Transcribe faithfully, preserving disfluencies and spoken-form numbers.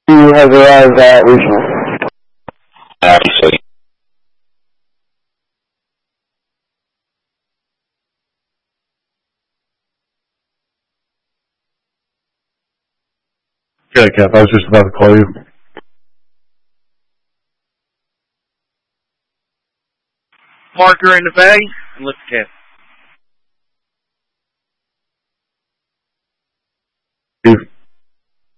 You have arrived at regional. Absolutely. Okay, Cap, I was just about to call you. Marker in the bay, and lift the cap. Steve.